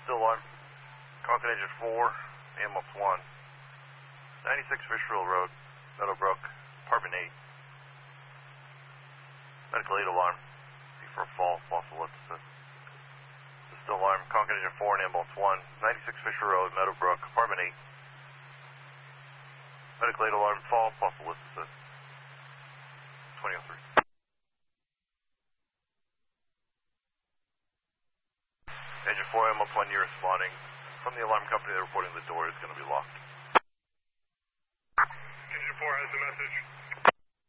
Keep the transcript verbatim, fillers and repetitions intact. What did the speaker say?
still alarm. Concord Engine four, ambulance one. ninety-six Fishville Road, Meadowbrook, apartment eight. Medical aid alarm. For a fall, possible let's assist. Still alarm. Concord Engine four and ambulance one. ninety-six Fisher Road, Meadowbrook, apartment eight. Medical aid alarm, fall, possible let's assist. twenty oh three. Engine four, ambulance one, you're responding. From the alarm company, they're reporting the door is going to be locked. Engine four has the message.